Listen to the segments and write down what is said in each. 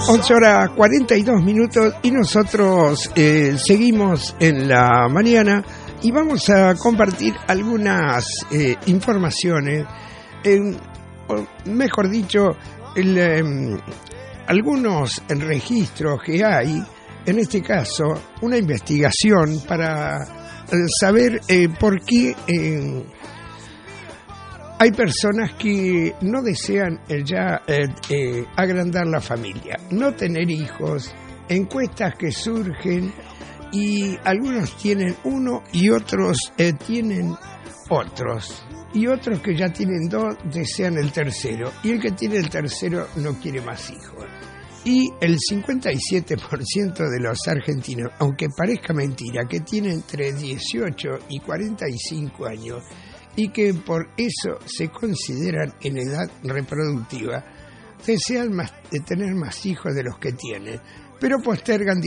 11:42 y nosotros seguimos en la mañana y vamos a compartir algunas informaciones, mejor dicho, algunos registros que hay, en este caso, una investigación para saber por qué hay personas que no desean ya agrandar la familia, no tener hijos, encuestas que surgen y algunos tienen uno y otros tienen otros. Y otros que ya tienen dos desean el tercero. Y el que tiene el tercero no quiere más hijos. Y el 57% de los argentinos, aunque parezca mentira, que tienen entre 18 y 45 años, y que por eso se consideran en edad reproductiva, desean tener más hijos de los que tienen, pero postergan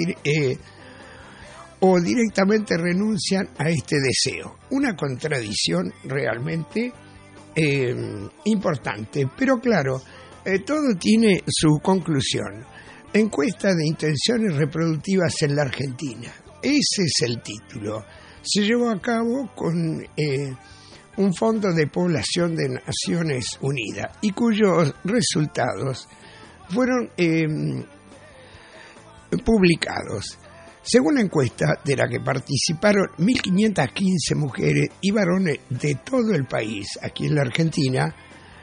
o directamente renuncian a este deseo. Una contradicción realmente importante, pero claro, todo tiene su conclusión. Encuesta de intenciones reproductivas en la Argentina. Ese es el título. Se llevó a cabo con un fondo de población de Naciones Unidas y cuyos resultados fueron publicados. Según la encuesta de la que participaron 1.515 mujeres y varones de todo el país, aquí en la Argentina,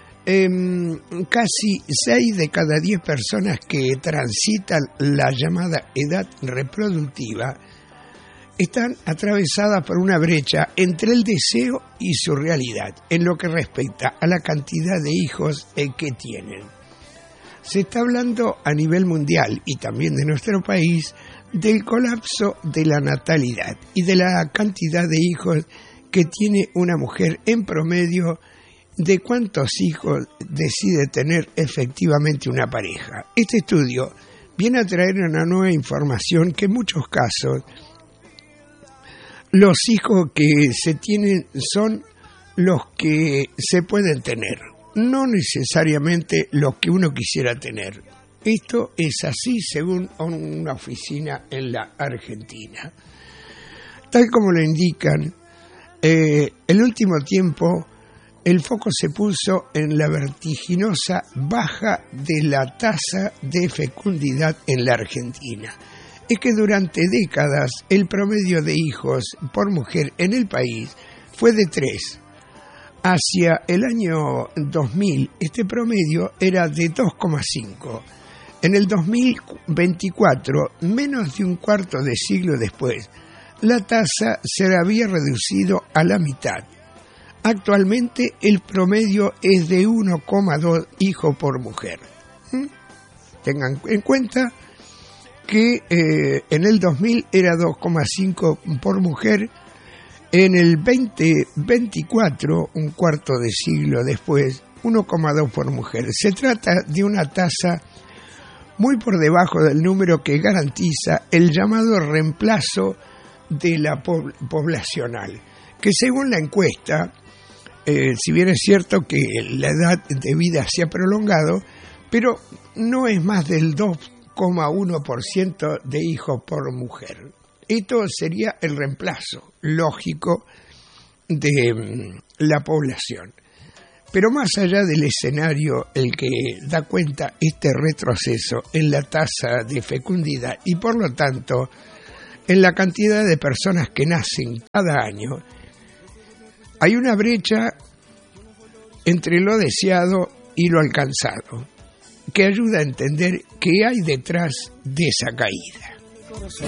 casi 6 de cada 10 personas que transitan la llamada edad reproductiva están atravesadas por una brecha entre el deseo y su realidad, en lo que respecta a la cantidad de hijos que tienen. Se está hablando a nivel mundial y también de nuestro país del colapso de la natalidad y de la cantidad de hijos que tiene una mujer en promedio, de cuántos hijos decide tener efectivamente una pareja. Este estudio viene a traer una nueva información que en muchos casos los hijos que se tienen son los que se pueden tener, no necesariamente los que uno quisiera tener. Esto es así según una oficina en la Argentina. Tal como lo indican, el último tiempo el foco se puso en la vertiginosa baja de la tasa de fecundidad en la Argentina. Es que durante décadas el promedio de hijos por mujer en el país fue de 3. Hacia el año 2000 este promedio era de 2,5. En el 2024, menos de un cuarto de siglo después, la tasa se había reducido a la mitad. Actualmente el promedio es de 1,2 hijos por mujer. Tengan en cuenta que en el 2000 era 2,5 por mujer, en el 2024, un cuarto de siglo después, 1,2 por mujer. Se trata de una tasa muy por debajo del número que garantiza el llamado reemplazo de la poblacional, que según la encuesta, si bien es cierto que la edad de vida se ha prolongado, pero no es más del 2,1% de hijos por mujer. Esto sería el reemplazo lógico de la población. Pero más allá del escenario, el que da cuenta este retroceso en la tasa de fecundidad y por lo tanto en la cantidad de personas que nacen cada año, hay una brecha entre lo deseado y lo alcanzado, que ayuda a entender qué hay detrás de esa caída.